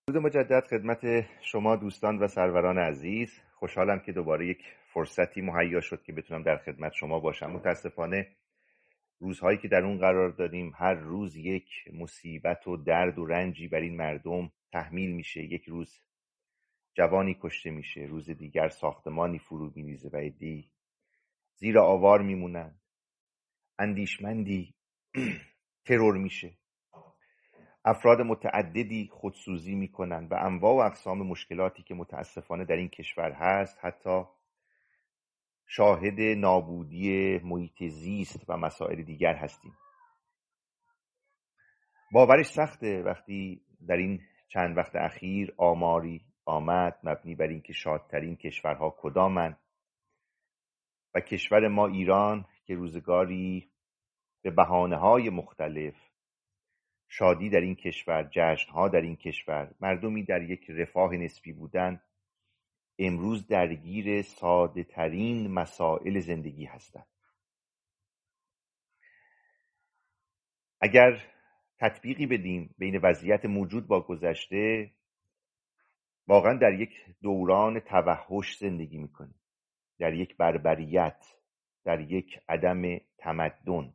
درود مجدد خدمت شما دوستان و سروران عزیز. خوشحالم که دوباره یک فرصتی مهیا شد که بتونم در خدمت شما باشم. متاسفانه روزهایی که در اون قرار داریم هر روز یک مصیبت و درد و رنجی بر این مردم تحمیل میشه. یک روز جوانی کشته میشه، روز دیگر ساختمانی فرو میریزه و عده‌ای زیر آوار میمونن، اندیشمندی ترور میشه، افراد متعددی خودسوزی میکنن و انواع و اقسام مشکلاتی که متاسفانه در این کشور هست، حتی شاهد نابودی محیط زیست و مسائل دیگر هستیم. باورش سخته وقتی در این چند وقت اخیر آماری آمد مبنی بر این که شادترین کشورها کدامن و کشور ما ایران که روزگاری به بهانه‌های مختلف شادی در این کشور، جشن‌ها در این کشور، مردمی در یک رفاه نسبی بودن، امروز درگیر ساده ترین مسائل زندگی هستند. اگر تطبیقی بدیم بین وضعیت موجود با گذشته، واقعا در یک دوران توحش زندگی میکنیم، در یک بربریت، در یک عدم تمدن.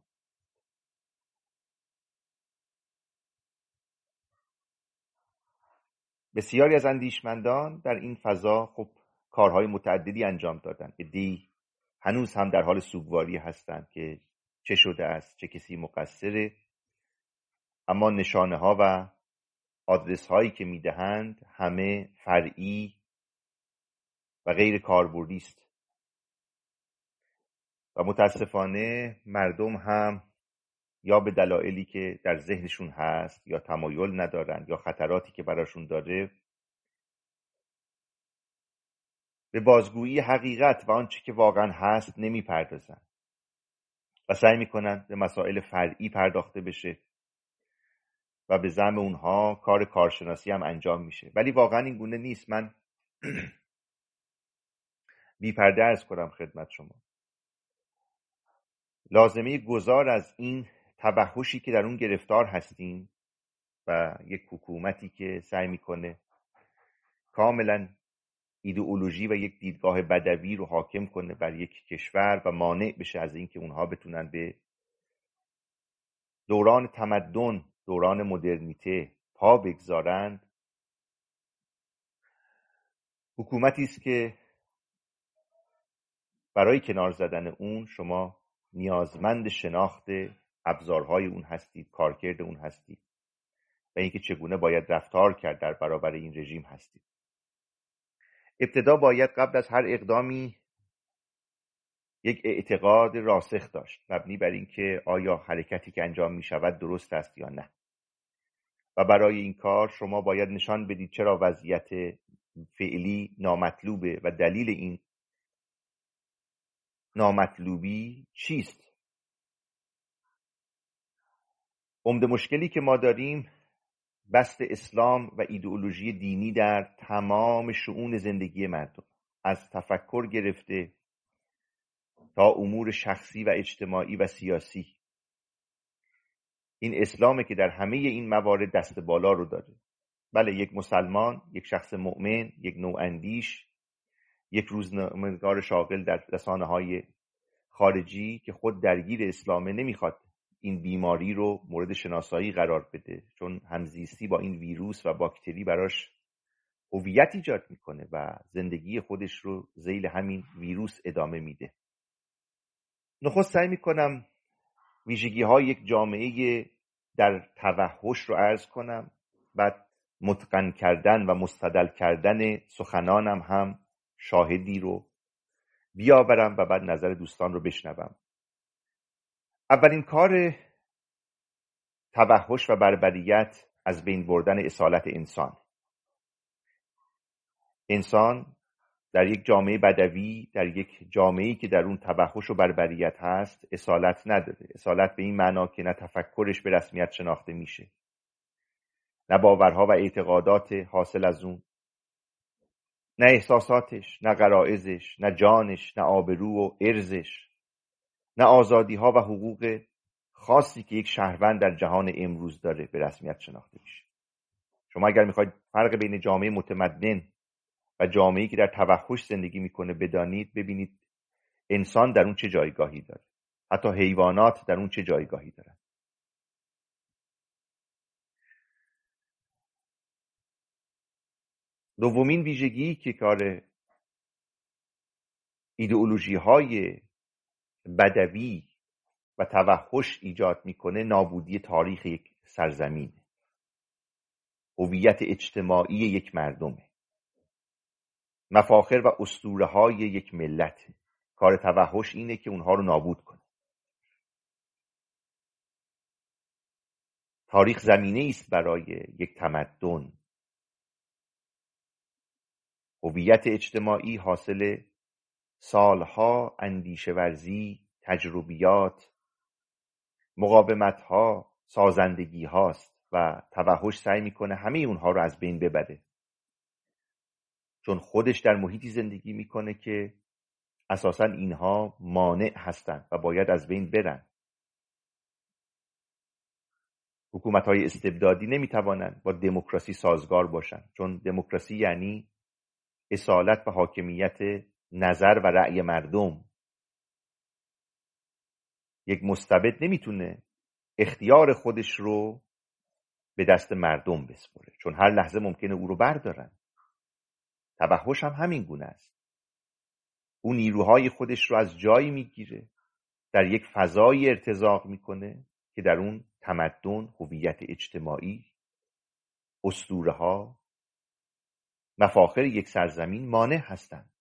بسیاری از اندیشمندان در این فضا خب کارهای متعددی انجام دادن. عده‌ای هنوز هم در حال سوگواری هستند که چه شده است، چه کسی مقصره، اما نشانه ها و آدرس هایی که میدهند همه فرعی و غیر کاربردی است و متاسفانه مردم هم یا به دلایلی که در ذهنشون هست یا تمایل ندارن یا خطراتی که براشون داره به بازگویی حقیقت و آنچه که واقعا هست نمیپردازن و سعی میکنن به مسائل فرعی پرداخته بشه و به زعم اونها کار کارشناسی هم انجام میشه، ولی واقعا این گونه نیست. من بی پرده عرض کنم خدمت شما، لازمه گذار از این توحشی که در اون گرفتار هستیم و یک حکومتی که سعی میکنه کاملا ایدئولوژی و یک دیدگاه بدوی رو حاکم کنه بر یک کشور و مانع بشه از اینکه اونها بتونن به دوران تمدن، دوران مدرنیته پا بگذارند، حکومتی است که برای کنار زدن اون شما نیازمند شناخت ابزارهای اون هستید، کارکرد اون هستید و اینکه چگونه باید رفتار کرد در برابر این رژیم هستید. ابتدا باید قبل از هر اقدامی یک اعتقاد راسخ داشت مبنی بر اینکه آیا حرکتی که انجام می شود درست است یا نه، و برای این کار شما باید نشان بدید چرا وضعیت فعلی نامطلوبه و دلیل این نامطلوبی چیست. عمده مشکلی که ما داریم بست اسلام و ایدئولوژی دینی در تمام شؤون زندگی مردم، از تفکر گرفته تا امور شخصی و اجتماعی و سیاسی. این اسلامه که در همه این موارد دست بالا رو داره. بله، یک مسلمان، یک شخص مؤمن، یک نواندیش، یک روزنامه‌نگار شاغل در رسانه‌های خارجی که خود درگیر اسلامه نمیخواد این بیماری رو مورد شناسایی قرار بده، چون همزیستی با این ویروس و باکتری براش هویت ایجاد میکنه و زندگی خودش رو ذیل همین ویروس ادامه میده. نخست سعی میکنم ویژگی های یک جامعه در توحش رو عرض کنم، بعد متقن کردن و مستدل کردن سخنانم هم شاهدی رو بیاورم و بعد نظر دوستان رو بشنوم. اولین کار توحش و بربریت از بین بردن اصالت انسان در یک جامعه بدوی، در یک جامعه‌ای که در اون توحش و بربریت هست، اصالت نداره. اصالت به این معنا که نه تفکرش به رسمیت شناخته میشه، نه باورها و اعتقادات حاصل از اون، نه احساساتش، نه غرایزش، نه جانش، نه آبرو و ارزش، نه آزادی‌ها و حقوق خاصی که یک شهروند در جهان امروز داره به رسمیت شناخته میشه. شما اگر میخواید فرق بین جامعه متمدن و جامعه‌ای که در توحش زندگی میکنه بدانید، ببینید انسان در اون چه جایگاهی داره، حتی حیوانات در اون چه جایگاهی دارن. دومین ویژگی که کار ایدئولوژی‌های بدوی و توحش ایجاد میکنه نابودی تاریخ یک سرزمین، هویت اجتماعی یک مردمه، مفاخر و اسطوره‌های یک ملت. کار توحش اینه که اونها رو نابود کنه. تاریخ زمینه است برای یک تمدن. هویت اجتماعی حاصل سالها اندیشه ورزی، تجربیات، مقاومت‌ها، سازندگی هاست و توحش سعی میکنه همه اونها رو از بین ببره، چون خودش در محیطی زندگی میکنه که اساساً اینها مانع هستند و باید از بین برن. حکومت‌های استبدادی نمیتوانند با دموکراسی سازگار باشند، چون دموکراسی یعنی اصالت و حاکمیت نظر و رأی مردم. یک مستبد نمیتونه اختیار خودش رو به دست مردم بسپره، چون هر لحظه ممکنه او رو بردارن. توحش هم همین گونه است. او نیروهای خودش رو از جایی میگیره، در یک فضایی ارتزاق میکنه که در اون تمدن، هویت اجتماعی، اسطوره ها، مفاخر یک سرزمین مانع هستند.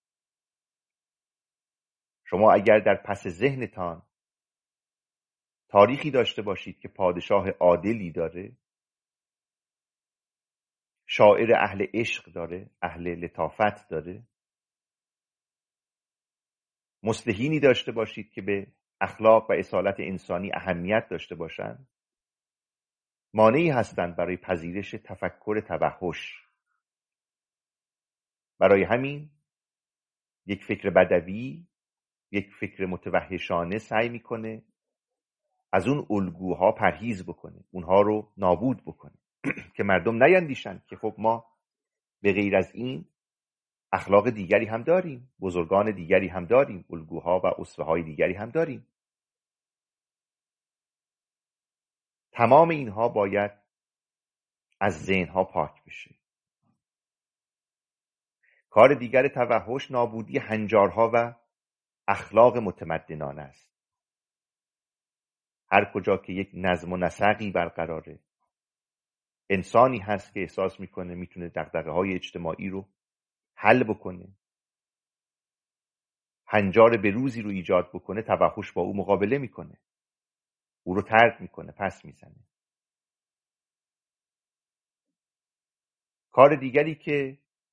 شما اگر در پس ذهنتان تاریخی داشته باشید که پادشاه عادلی داره، شاعر اهل عشق داره، اهل لطافت داره، مصلحینی داشته باشید که به اخلاق و اصالت انسانی اهمیت داشته باشند، مانعی هستند برای پذیرش تفکر توحش. برای همین یک فکر بدوی، یک فکر متوحشانه سعی میکنه از اون الگوها پرهیز بکنه، اونها رو نابود بکنه که مردم نیندیشن که خب ما به غیر از این اخلاق دیگری هم داریم، بزرگان دیگری هم داریم، الگوها و اسوه‌های دیگری هم داریم. تمام اینها باید از ذهنها پاک بشه. کار دیگر توحش نابودی هنجارها و اخلاق متمدنانه است. هر کجا که یک نظم و نسقی برقراره، انسانی هست که احساس میکنه میتونه دغدغه‌های اجتماعی رو حل بکنه، هنجار بروزی رو ایجاد بکنه، توحش با او مقابله میکنه، او رو طرد میکنه، پس میزنه. کار دیگری که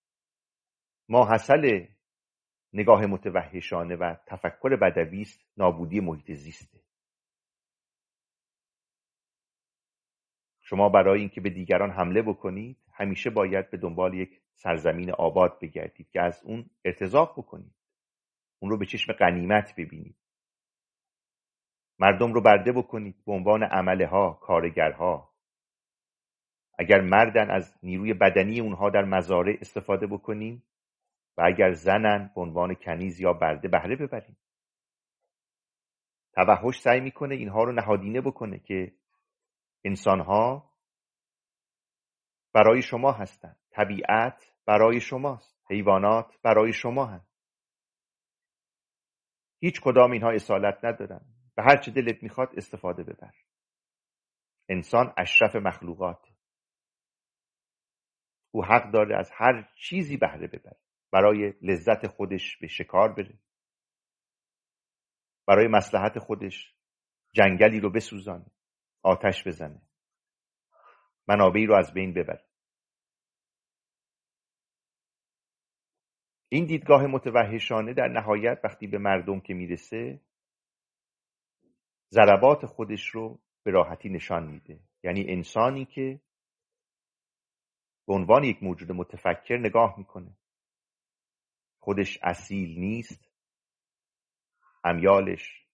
ماحصل نگاه متوحشانه و تفکر بدوی است، نابودی محیط زیسته. شما برای اینکه به دیگران حمله بکنید همیشه باید به دنبال یک سرزمین آباد بگردید که از اون ارتزاق بکنید، اون رو به چشم غنیمت ببینید، مردم رو برده بکنید به عنوان عمله ها، کارگرها. اگر مردن از نیروی بدنی اونها در مزارع استفاده بکنیم و اگر زنن به عنوان کنیز یا برده بهره ببریم. توحش سعی میکنه اینها رو نهادینه بکنه که انسانها برای شما هستند، طبیعت برای شماست، حیوانات برای شما هستند. هیچ کدام اینها اصالت ندارن، به هر چه دلت میخواد استفاده ببر. انسان اشرف مخلوقات، او حق داره از هر چیزی بهره ببره، برای لذت خودش به شکار بره، برای مصلحت خودش جنگلی رو بسوزانه، آتش بزنه، منابعی رو از بین ببره. این دیدگاه متوحشانه در نهایت وقتی به مردم که میرسه، ضربات خودش رو به راحتی نشان میده. یعنی انسانی که به عنوان یک موجود متفکر نگاه میکنه، خودش اصیل نیست، امیالش،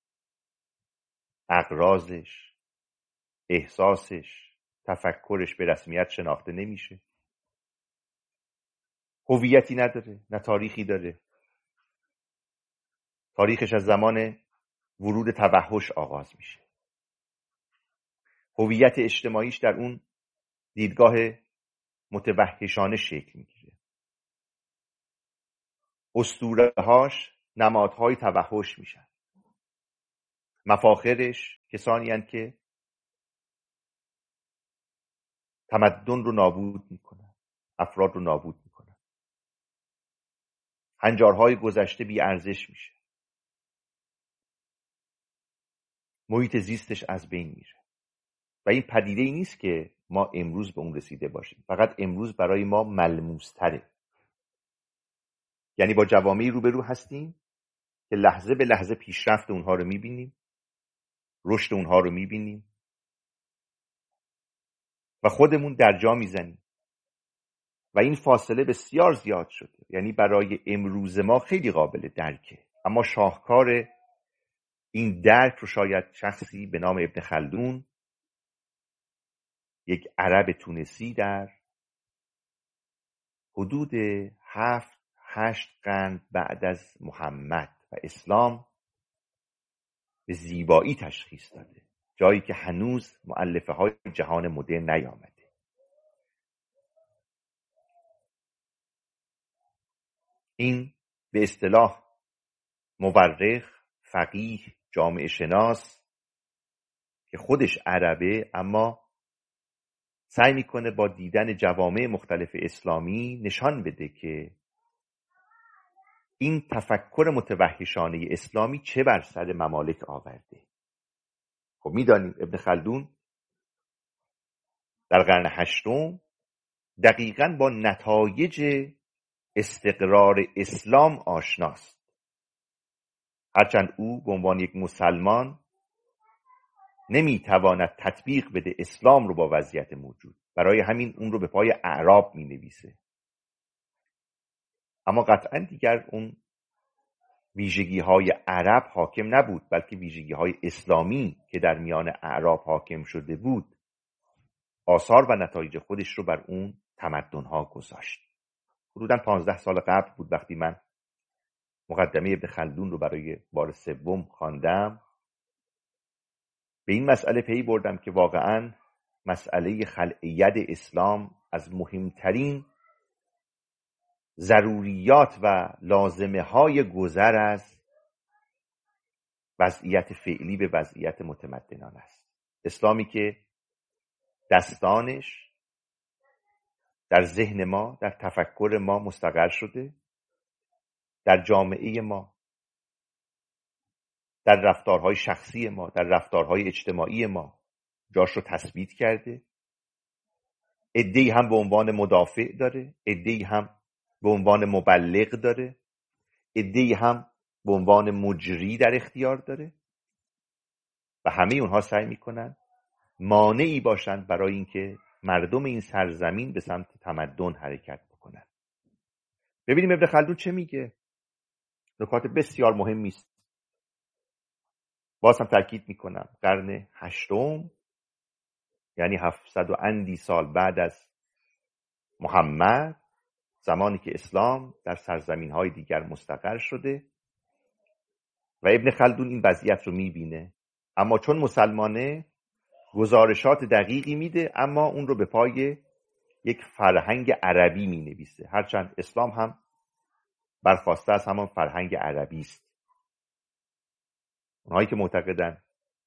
اغراضش، احساسش، تفکرش به رسمیت شناخته نمیشه. هویتی نداره، نه تاریخی داره. تاریخش از زمان ورود توحش آغاز میشه. هویت اجتماعیش در اون دیدگاه متوحشانه شکل میگیره. اسطوره‌هاش نمادهای توحش میشن. مفاخرش کسانی هستند که تمدن رو نابود میکنن، افراد رو نابود میکنن. هنجارهای گذشته بی ارزش میشه. محیط زیستش از بین میره. و این پدیده ای نیست که ما امروز به اون رسیده باشیم. فقط امروز برای ما ملموس تره. یعنی با جوامعی روبرو هستیم که لحظه به لحظه پیشرفت اونها رو میبینیم، رشد اونها رو میبینیم و خودمون در جا میزنیم و این فاصله بسیار زیاد شده. یعنی برای امروز ما خیلی قابل درکه، اما شاهکار این درک رو شاید شخصی به نام ابن خلدون، یک عرب تونسی در حدود 7-8 قرن بعد از محمد و اسلام به زیبایی تشخیص داده، جایی که هنوز مؤلفه های جهان مدرن نیامده. این به اصطلاح مورخ، فقیه، جامعه شناس که خودش عربه، اما سعی میکنه با دیدن جوامع مختلف اسلامی نشان بده که این تفکر متوحشانه اسلامی چه بر سر ممالک آورده. خب میدانیم ابن خلدون در قرن 8 دقیقاً با نتایج استقرار اسلام آشناست. هرچند او به عنوان یک مسلمان نمیتواند تطبیق بده اسلام رو با وضعیت موجود، برای همین اون رو به پای اعراب مینویسه. اما قطعاً دیگر اون ویژگی های عرب حاکم نبود، بلکه ویژگی های اسلامی که در میان اعراب حاکم شده بود آثار و نتایج خودش رو بر اون تمدن ها گذاشت. حدوداً 15 سال قبل بود وقتی من مقدمه ابن خلدون رو برای بار سوم خواندم، به این مسئله پی بردم که واقعاً مسئله خلع ید اسلام از مهمترین ضروریات و لازمه های گذر از وضعیت فعلی به وضعیت متمدنان است. اسلامی که دستانش در ذهن ما، در تفکر ما مستقر شده، در جامعه ما، در رفتارهای شخصی ما، در رفتارهای اجتماعی ما جاش رو تثبیت کرده. عده‌ای هم به عنوان مدافع داره، عده‌ای هم به عنوان مبلغ داره، عده‌ای هم به عنوان مجری در اختیار داره و همه اونها سعی میکنن مانعی باشند برای اینکه مردم این سرزمین به سمت تمدن حرکت بکنن. ببینیم ابن خلدون چه میگه. نکات بسیار مهمی است. باز هم تاکید میکنم قرن 8، یعنی 700 و اندی سال بعد از محمد، زمانی که اسلام در سرزمین‌های دیگر مستقر شده و ابن خلدون این وضعیت رو میبینه، اما چون مسلمانه گزارشات دقیقی میده، اما اون رو به پای یک فرهنگ عربی مینویسه، هرچند اسلام هم برخواسته از همان فرهنگ عربی است. اونهایی که معتقدن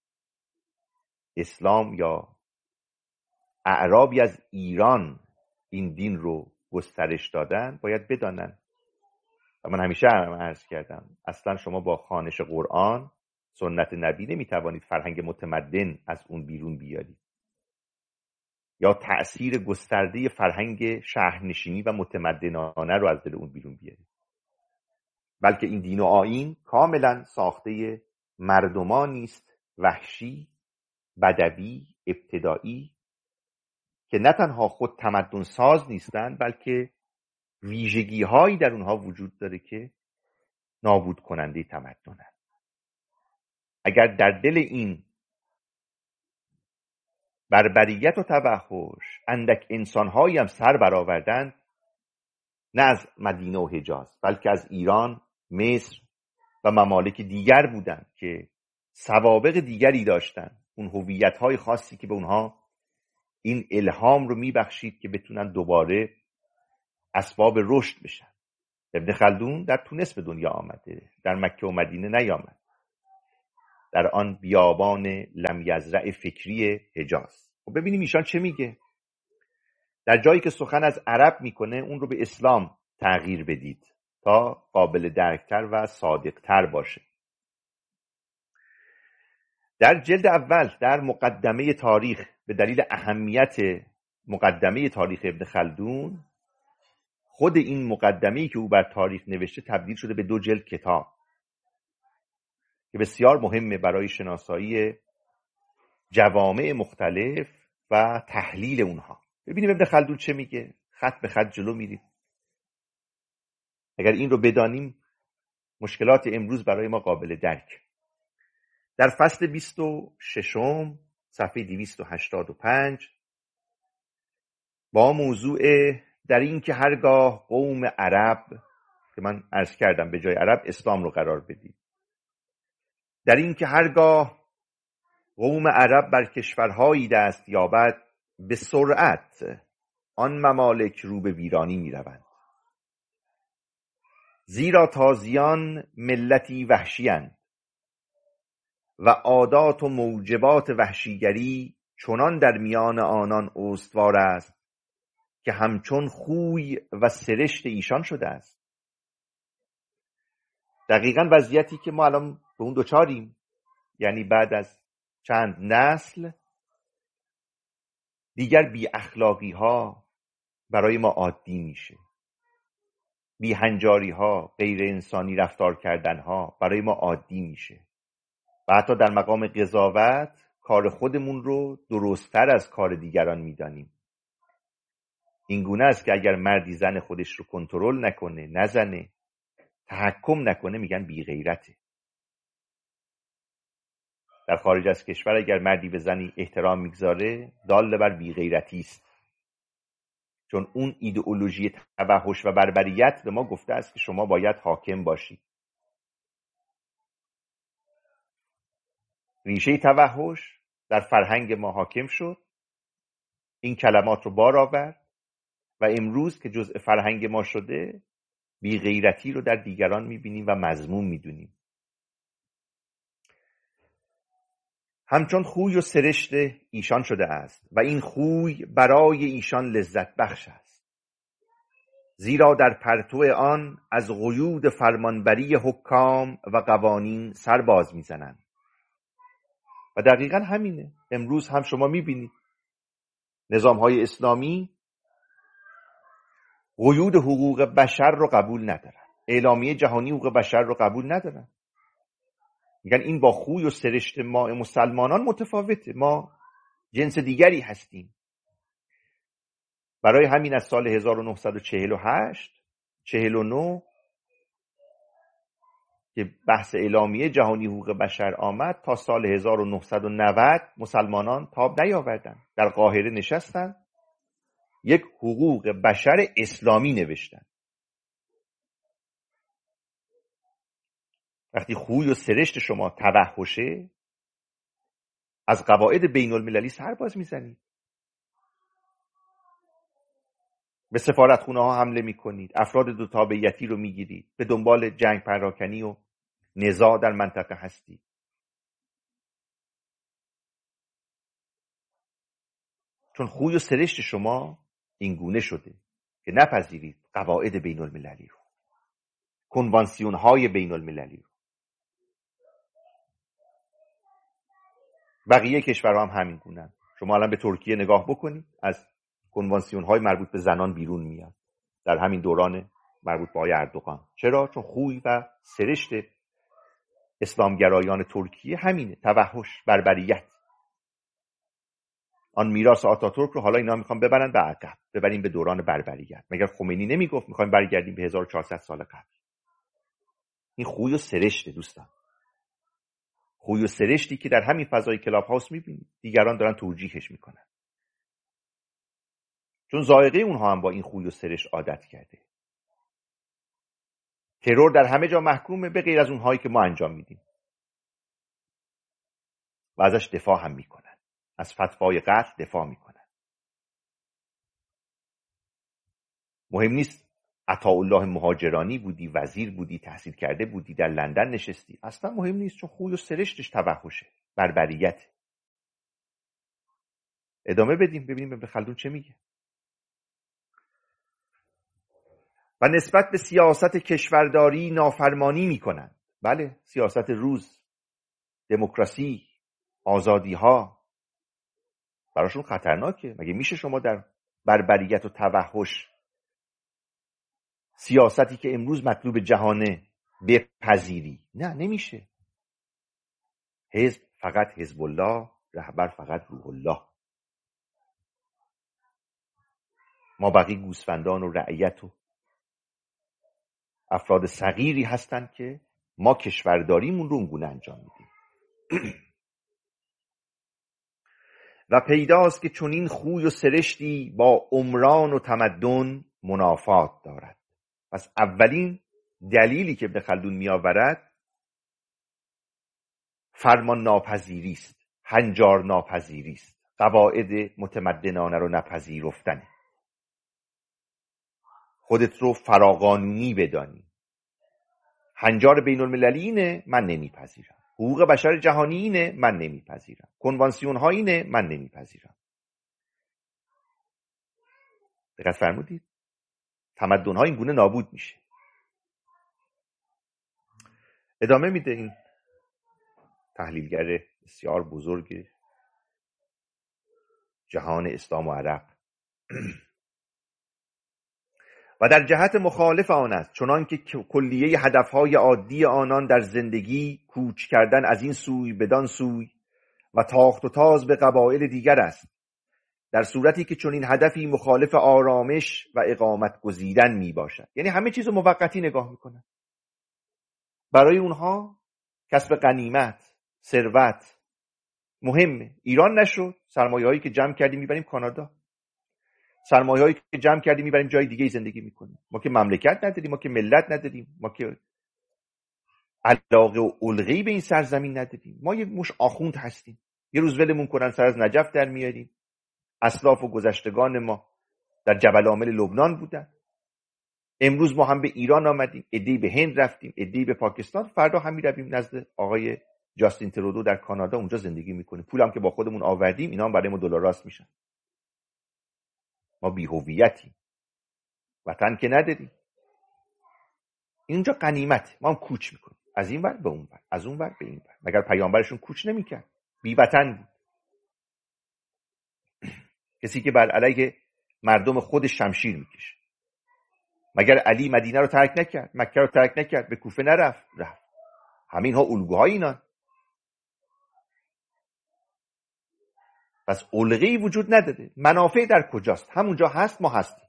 اسلام یا اعرابی از ایران این دین رو گسترش دادن باید بدانن و من همیشه عرض کردم اصلا شما با خوانش قرآن، سنت نبی نمیتوانید فرهنگ متمدن از اون بیرون بیارید یا تأثیر گسترده فرهنگ شهرنشینی و متمدنانه رو از دل اون بیرون بیارید، بلکه این دین و آیین کاملا ساخته مردمانی است وحشی، بدوی، ابتدایی که نه تنها خود تمدن ساز نیستند، بلکه ویژگی هایی در اونها وجود داره که نابود کننده تمدنن. اگر در دل این بربریت و توحش اندک انسانهایی هم سر برآوردند، نه از مدینه و حجاز، بلکه از ایران، مصر و ممالک دیگر بودند که سوابق دیگری داشتند، اون هویت‌های خاصی که به اونها این الهام رو میبخشید که بتونن دوباره اسباب رشد بشن. ابن خلدون در تونس به دنیا آمده، در مکه و مدینه نیامد، در آن بیابان لم یزرع فکری حجاز. خب ببینیم ایشان چه میگه. در جایی که سخن از عرب میکنه اون رو به اسلام تغییر بدید تا قابل درکتر و صادقتر باشه. در جلد اول در مقدمه تاریخ، به دلیل اهمیت مقدمه تاریخ ابن خلدون، خود این مقدمه‌ای که او بر تاریخ نوشته تبدیل شده به 2 جلد کتاب که بسیار مهمه برای شناسایی جوامع مختلف و تحلیل اونها. ببینیم ابن خلدون چه میگه. خط به خط جلو میریم. اگر این رو بدانیم مشکلات امروز برای ما قابل درک. در فصل 26 صفحه 285 با موضوع در این که هرگاه قوم عرب، که من عرض کردم به جای عرب اسلام رو قرار بدید، در این که هرگاه قوم عرب بر کشورهایی دست یابد به سرعت آن ممالک رو به ویرانی می روند. زیرا تازیان ملتی وحشی‌اند و عادات و موجبات وحشیگری چنان در میان آنان استوار است که همچون خوی و سرشت ایشان شده است. دقیقاً وضعیتی که ما الان به اون دوچاریم، یعنی بعد از چند نسل دیگر بی اخلاقی ها برای ما عادی میشه، بی هنجاری ها، غیر انسانی رفتار کردن ها برای ما عادی میشه و حتی در مقام قضاوت کار خودمون رو درست‌تر از کار دیگران میدانیم. این گونه است که اگر مردی زن خودش رو کنترل نکنه، نزنه، تحکم نکنه، میگن بی غیرته. در خارج از کشور اگر مردی به زنی احترام میگذاره دال بر بی غیرتی است، چون اون ایدئولوژی توحش و بربریت به ما گفته است که شما باید حاکم باشی. ریشه توحش در فرهنگ ما حاکم شد، این کلمات رو بار آورد و امروز که جزء فرهنگ ما شده بی غیرتی رو در دیگران میبینیم و مذموم میدونیم. همچون خوی و سرشت ایشان شده است و این خوی برای ایشان لذت بخش است، زیرا در پرتو آن از قیود فرمانبری حکام و قوانین سر باز میزنند. و دقیقا همینه. امروز هم شما میبینید نظام‌های اسلامی قیود حقوق بشر رو قبول ندارن، اعلامیه جهانی حقوق بشر رو قبول ندارن. میگن این با خوی و سرشت ما مسلمانان متفاوته، ما جنس دیگری هستیم. برای همین از سال 1948 49 که بحث اعلامیه جهانی حقوق بشر آمد تا سال 1990 مسلمانان تاب نیاوردن. در قاهره نشستن یک حقوق بشر اسلامی نوشتن. وقتی خوی و سرشت شما توحشه، از قواعد بین المللی سرباز میزنید، به سفارتخونه ها حمله میکنید، افراد دو تابعیتی رو میگیرید، به دنبال جنگ پراکنی و نزاع در منطقه هستید. چون خوی و سرشت شما این گونه شده که نپذیرید قواعد بین المللی رو، کنوانسیون های بین المللی رو. بقیه کشورها هم همین گونه. شما الان به ترکیه نگاه بکنید، از کنوانسیون های مربوط به زنان بیرون میاد در همین دوران مربوط به آقای اردوغان. چرا؟ چون خوی و سرشت اسلامگرایان ترکیه همینه، توحش، بربریت. آن میراث آتاتورک رو حالا اینا میخوان ببرن به عقب، ببریم به دوران بربریت. مگر خمینی نمیگفت میخوایم برگردیم به 1400 سال قبل؟ این خوی و سرشت دوستان، خوی و سرشتی که در همین فضای کلاب هاوس میبینید دیگران دارن توجیهش میکنن، چون ذائقه اونها هم با این خوی و سرشت عادت کرده. ترور در همه جا محکومه به غیر از اونهایی که ما انجام میدیم و ازش دفاع هم میکنن، از فتوای قتل دفاع میکنن. مهم نیست عطاالله مهاجرانی بودی، وزیر بودی، تحصیل کرده بودی، در لندن نشستی، اصلا مهم نیست، چون خوی و سرشتش توحشه، بربریت. ادامه بدیم ببینیم ابن خلدون چه میگه. و نسبت به سیاست کشورداری نافرمانی میکنن. بله، سیاست روز، دموکراسی، آزادی ها براشون خطرناکه. مگه میشه شما در بربریت و توحش سیاستی که امروز مطلوب جهانه بپذیری؟ نه، نمیشه. حزب فقط حزب الله، رهبر فقط روح الله. ما بقیه گوسفندان و رعیت و افراد صغیری هستند که ما کشورداریمون رو اونگونه انجام میدیم. و پیداست که چنین خوی و سرشتی با عمران و تمدن منافات دارد. پس اولین دلیلی که ابن خلدون می آورد فرمان ناپذیری است، هنجار ناپذیری است، قواعد متمدنانه رو نپذیرفتنه. خودت رو فراقانونی بدانی. هنجار بین المللی اینه، من نمیپذیرم. حقوق بشر جهانی اینه، من نمیپذیرم. کنوانسیون ها اینه، من نمیپذیرم. دقت فرمودید؟ تمدن ها این گونه نابود میشه. ادامه میده این تحلیلگر بسیار بزرگ جهان اسلام و عرب. و در جهت مخالف آن است، چنان که کلیه هدفهای عادی آنان در زندگی کوچ کردن از این سوی بدان سوی و تاخت و تاز به قبایل دیگر است، در صورتی که چنین هدفی مخالف آرامش و اقامت گزیدن می باشد. یعنی همه چیز رو موقتی نگاه میکنن. برای اونها کسب غنیمت، ثروت مهمه. ایران نشد، سرمایه هایی که جمع کردیم میبریم کانادا، سرمایه هایی که جمع کردیم میبریم جای دیگه زندگی میکنیم. ما که مملکت نداریم، ما که ملت نداریم، ما که علاقه و علقه‌ای به این سرزمین نداریم. ما یه مش آخوند هستیم. یه روز ولمون کنن سر از نجف در میاریم. اسلاف و گذشتگان ما در جبل عامل لبنان بودن. امروز ما هم به ایران آمدیم، عده‌ای به هند رفتیم، عده‌ای به پاکستان، فردا هم میرویم نزد آقای جاستین ترودو در کانادا، اونجا زندگی میکنیم. پولم که با خودمون آوردیم، اینا هم برای ما دلار راست میشن. ما بی‌هویتیم، وطن که نداریم. اینجا غنیمت، ما هم کوچ میکنیم از این ور به اون ور، از اون ور به این ور. مگر پیامبرشون کوچ نمیکرد؟ بی وطن بود. کسی که بر علیه مردم خود شمشیر میکشه. مگر علی مدینه رو ترک نکرد؟ مکه رو ترک نکرد؟ به کوفه نرفت؟ رفت. همین ها الگوهای اینان. پس علقه‌ای وجود نداره. منافع در کجاست؟ همونجا هست، ما هستیم.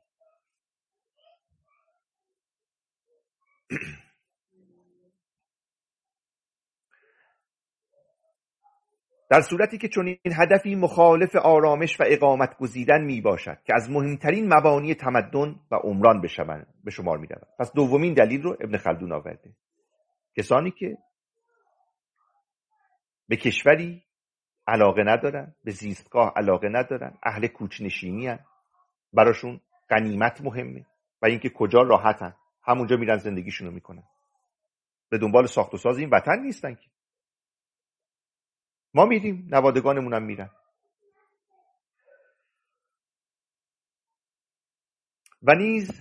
در صورتی که چنین هدفی مخالف آرامش و اقامت گزیدن می باشد که از مهمترین مبانی تمدن و عمران به شمار می رود. پس دومین دلیل رو ابن خلدون آورده. کسانی که به کشوری علاقه ندارن، به زیستگاه علاقه ندارن، اهل کوچنشینی هن، براشون غنیمت مهمه و اینکه کجا راحتن، همونجا میرن زندگیشونو میکنن. به دنبال ساخت و ساز این وطن نیستن که. ما میریم، نوادگانمون هم میرن. و نیز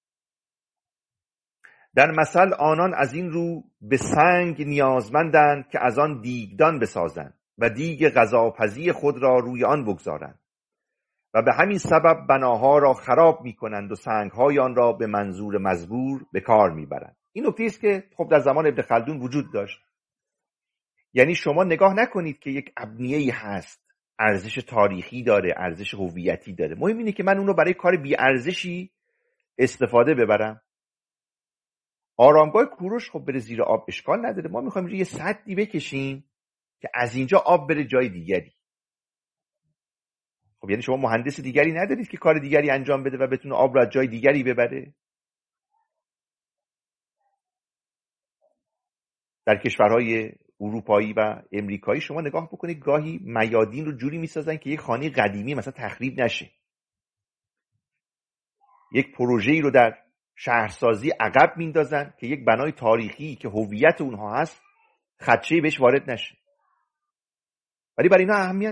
در مثل آنان از این رو به سنگ نیازمندند که از آن دیگدان بسازند و دیگ غذاپزی خود را روی آن بگذارند و به همین سبب بناها را خراب میکنند و سنگهای آن را به منظور مزبور به کار میبرند. این نکته است که خب در زمان ابن خلدون وجود داشت. یعنی شما نگاه نکنید که یک ابنیه‌ای هست، ارزش تاریخی داره، ارزش هویتی داره. مهم اینه که من اون رو برای کار بی ارزشی استفاده ببرم. آرامگاه کوروش خب بره زیر آب اشکال نداره. ما میخوایم یه سدی بکشیم که از اینجا آب بره جای دیگری. خب یعنی شما مهندس دیگری ندارید که کار دیگری انجام بده و بتونه آب را از جای دیگری ببره؟ در کشورهای اروپایی و امریکایی شما نگاه بکنید، گاهی میادین رو جوری میسازن که یک خانه قدیمی مثلا تخریب نشه. یک پروژه‌ای رو در شهرسازی عقب میندازن که یک بنای تاریخی که هویت اونها هست خدشه‌ای بهش وارد نشه. ولی برای اینا اهمیت